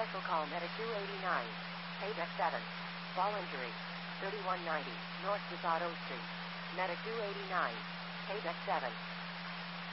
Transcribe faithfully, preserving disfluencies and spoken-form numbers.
Special call Medic two eighty-nine. Paydeck seven. Ball injury. thirty-one ninety. North Desado Street. Medic two eighty-nine. Paydeck seven.